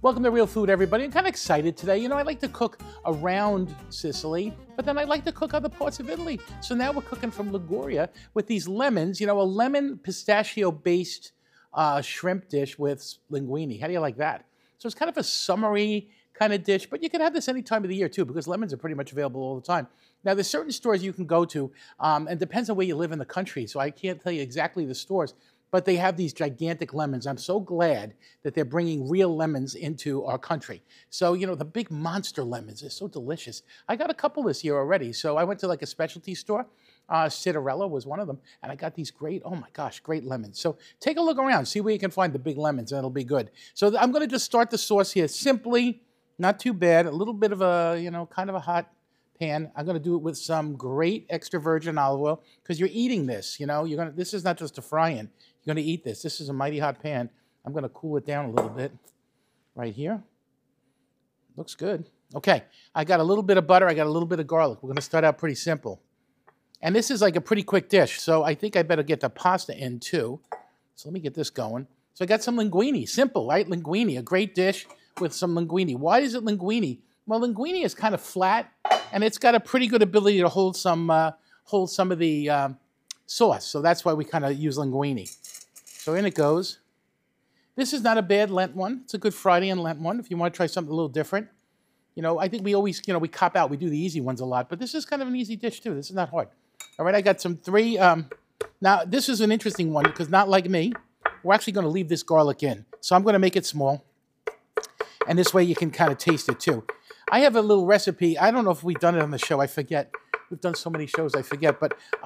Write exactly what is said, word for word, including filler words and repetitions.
Welcome to Real Food, everybody. I'm kind of excited today. You know, I like to cook around Sicily, but then I like to cook other parts of Italy. So now we're cooking from Liguria with these lemons, you know, a lemon pistachio-based uh, shrimp dish with linguine. How do you like that? So it's kind of a summery kind of dish, but you can have this any time of the year too, because lemons are pretty much available all the time. Now, there's certain stores you can go to, um, and it depends on where you live in the country, so I can't tell you exactly the stores, but they have these gigantic lemons. I'm so glad that they're bringing real lemons into our country. So, you know, the big monster lemons are so delicious. I got a couple this year already. So I went to like a specialty store. Uh, Citarella was one of them. And I got these great, oh my gosh, great lemons. So take a look around. See where you can find the big lemons, and it'll be good. So I'm going to just start the sauce here. Simply, not too bad. A little bit of a, you know, kind of a hot pan. I'm going to do it with some great extra virgin olive oil because you're eating this, you know. You're going to, this is not just a fry-in. You're going to eat this. This is a mighty hot pan. I'm going to cool it down a little bit right here. Looks good. Okay, I got a little bit of butter. I got a little bit of garlic. We're going to start out pretty simple. And this is like a pretty quick dish, so I think I better get the pasta in too. So let me get this going. So I got some linguine. Simple, right? Linguine, a great dish with some linguine. Why is it linguine? Well, linguine is kind of flat, and it's got a pretty good ability to hold some, uh, hold some of the um, sauce. So that's why we kind of use linguine. So in it goes. This is not a bad Lent one. It's a good Friday and Lent one if you want to try something a little different. You know, I think we always, you know, we cop out. We do the easy ones a lot, but this is kind of an easy dish too. This is not hard. All right, I got some three. Um, now, this is an interesting one because not like me, we're actually going to leave this garlic in. So I'm going to make it small. And this way you can kind of taste it too. I have a little recipe. I don't know if we've done it on the show. I forget. We've done so many shows, I forget. But